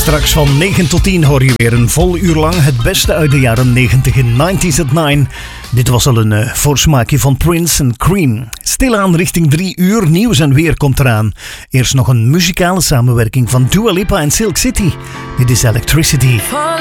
Straks van 9 tot 10 hoor je weer een vol uur lang het beste uit de jaren 90 in 90s at 9. Dit was al een voorsmaakje van Prince en Cream. Stilaan richting 3 uur, nieuws en weer komt eraan. Eerst nog een muzikale samenwerking van Dua Lipa en Silk City. Dit is Electricity.